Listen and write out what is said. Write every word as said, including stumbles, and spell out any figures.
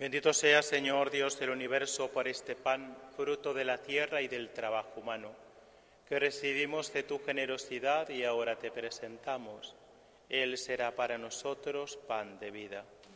Bendito sea, Señor Dios del universo, por este pan, fruto de la tierra y del trabajo humano, que recibimos de tu generosidad y ahora te presentamos. Él será para nosotros pan de vida.